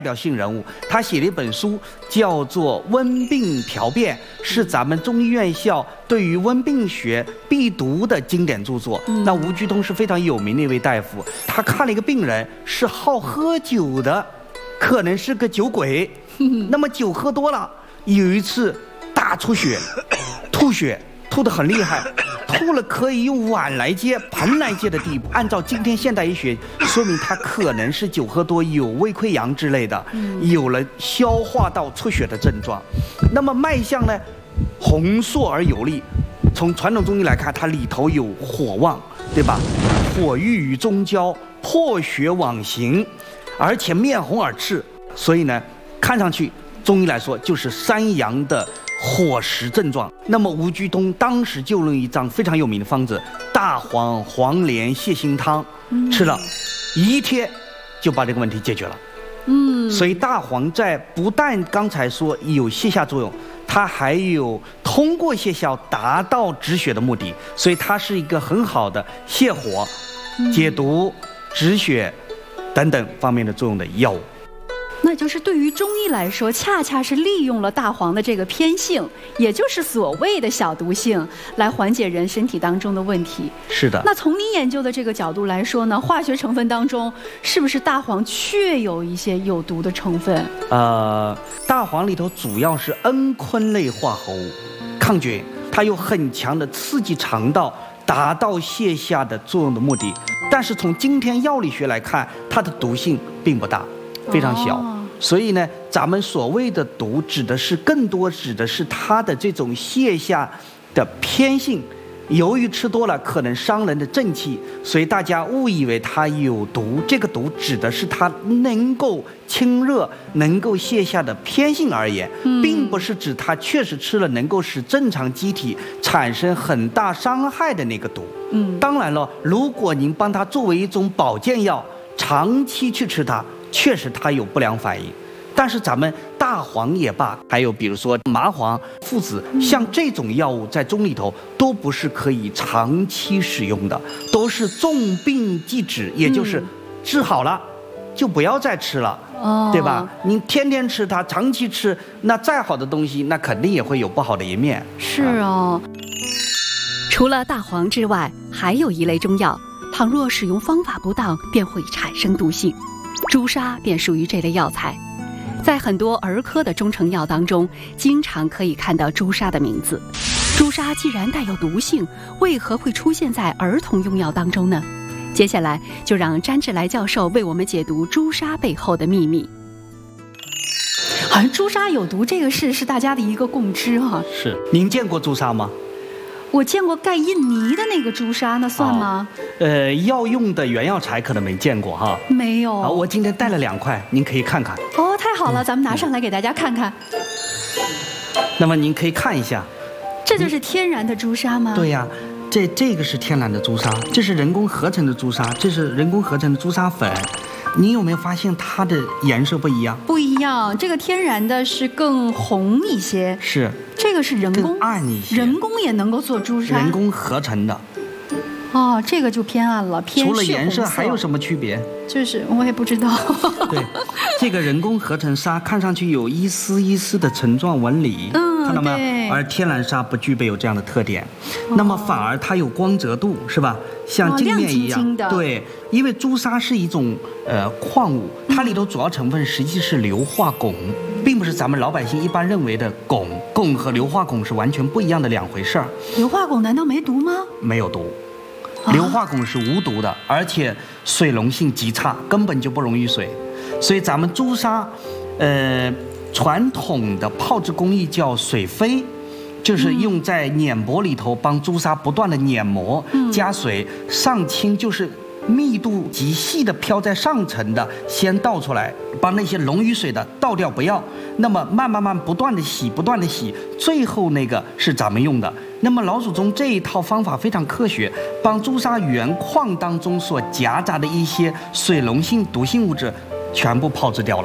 表性人物，他写了一本书，叫做《温病调变》，是咱们中医院校对于温病学必读的经典著作。那吴鞠通是非常有名的一位大夫，他看了一个病人是好喝酒的，可能是个酒鬼。那么酒喝多了，有一次大出血，吐血，吐得很厉害。吐了可以用碗来接、盆来接的地步，按照今天现代医学，说明他可能是酒喝多，有胃溃疡之类的，有了消化道出血的症状。那么脉象呢，红硕而有力。从传统中医来看，它里头有火旺，对吧？火郁于中焦，破血往行，而且面红耳赤，所以呢，看上去中医来说就是山阳的火实症状。那么吴鞠通当时就用一张非常有名的方子大黄黄连泻心汤，吃了一天就把这个问题解决了。所以大黄在不但刚才说有泻下作用，它还有通过泻下达到止血的目的，所以它是一个很好的泻火、解毒、止血等等方面的作用的药物。 那就是对于中医来说，恰恰是利用了大黄的这个偏性，也就是所谓的小毒性，来缓解人身体当中的问题。 是的。 那从您研究的这个角度来说呢，化学成分当中是不是大黄确有一些有毒的成分？ 大黄里头主要是蒽醌类化合物，抗菌，它有很强的刺激肠道，达到泻下的作用的目的。但是从今天药理学来看，它的毒性并不大，非常小。所以呢，咱们所谓的毒更多指的是它的这种泻下的偏性。由于吃多了可能伤人的正气，所以大家误以为它有毒。这个毒指的是它能够清热、能够泻下的偏性而言，并不是指它确实吃了能够使正常机体产生很大伤害的那个毒。当然了，如果您帮它作为一种保健药，长期去吃它，确实它有不良反应。但是咱们大黄也罢，还有比如说麻黄、附子，像这种药物在中里头都不是可以长期使用的，都是重病即止，也就是治好了就不要再吃了，对吧？你天天吃它，长期吃，那再好的东西，那肯定也会有不好的一面。 是哦。除了大黄之外，还有一类中药，倘若使用方法不当，便会产生毒性。朱砂便属于这类药材，在很多儿科的中成药当中，经常可以看到朱砂的名字。朱砂既然带有毒性，为何会出现在儿童用药当中呢？接下来就让詹志来教授为我们解读朱砂背后的秘密。好像朱砂有毒这个事是大家的一个共知哈。 是，您见过朱砂吗？ 我见过盖印尼的那个朱砂，那算吗？ 药用的原药材可能没见过哈。 没有。 好，我今天带了2块，您可以看看。 哦，太好了，咱们拿上来给大家看看。 那么您可以看一下， 这就是天然的朱砂吗？ 对呀，这个是天然的朱砂，这是人工合成的朱砂，这是人工合成的朱砂粉。你有没有发现它的颜色不一样？不一样，这个天然的是更红一些， 是这个是人工更暗一些， 人工也能够做朱砂， 人工合成的。 哦，这个就偏暗了，偏除了颜色还有什么区别？ 就是我也不知道。 对，这个人工合成砂看上去有一丝一丝的层状纹理，看到没有？而天然砂不具备有这样的特点，那么反而它有光泽度，是吧？像镜面一样。 亮晶晶的。 对，因为朱砂是一种矿物，它里头主要成分实际是硫化汞，并不是咱们老百姓一般认为的汞。汞和硫化汞是完全不一样的2回事儿。 硫化汞难道没毒吗？ 没有毒。硫化汞是无毒的，而且水溶性极差，根本就不溶于水。所以咱们朱砂，传统的泡制工艺叫水飞，就是用在碾钵里头帮朱砂不断的碾磨，加水上清，就是密度极细的飘在上层的先倒出来，把那些溶于水的倒掉不要，那么慢慢不断的洗，最后那个是咱们用的。那么老祖宗这一套方法非常科学，帮朱砂原矿当中所夹杂的一些水溶性毒性物质全部泡制掉了。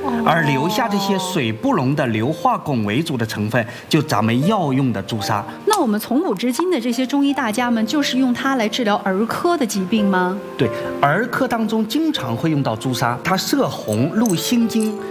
而留下这些水不溶的硫化汞为主的成分，就咱们药用的朱砂。 那我们从古至今的这些中医大家们，就是用它来治疗儿科的疾病吗？ 对，儿科当中经常会用到朱砂，它摄红、入心经。